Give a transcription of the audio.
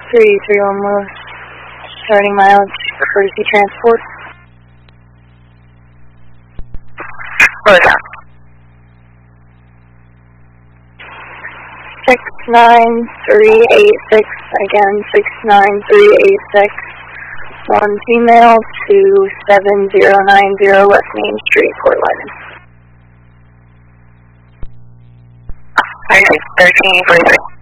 331 Lewis. Starting mileage for courtesy transport. What is that? 69386, again 69386, one female to 7090 West Main Street, Fort Lyman. 1343.